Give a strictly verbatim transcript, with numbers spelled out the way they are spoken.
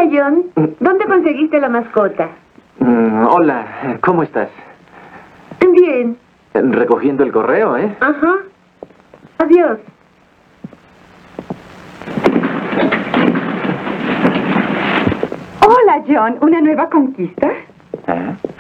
Hola, John. ¿Dónde conseguiste la mascota? Mm, hola, ¿cómo estás? Bien. Recogiendo el correo, ¿eh? Ajá. Adiós. Hola, John. ¿Una nueva conquista? ¿Eh?